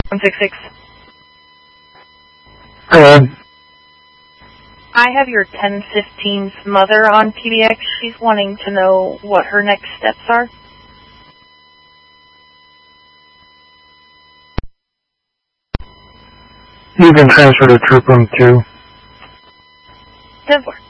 166. Go ahead. I have your 1015's mother on PBX. She's wanting to know what her next steps are. You can transfer to Troop Room 2. 10-4.